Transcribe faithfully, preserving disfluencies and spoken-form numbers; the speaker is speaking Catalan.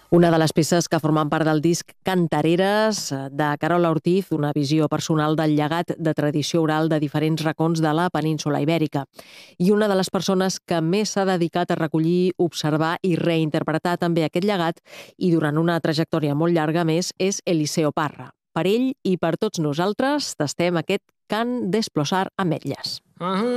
Una de les peces que formen part del disc Cantareres, de Carola Ortiz, una visió personal del llegat de tradició oral de diferents racons de la península Ibèrica. I una de les persones que més s'ha dedicat a recollir, observar i reinterpretar també aquest llegat, i durant una trajectòria molt llarga més, és Eliseo Parra. Per ell i per tots nosaltres tastem aquest Cant d'Esplosar Ametlles.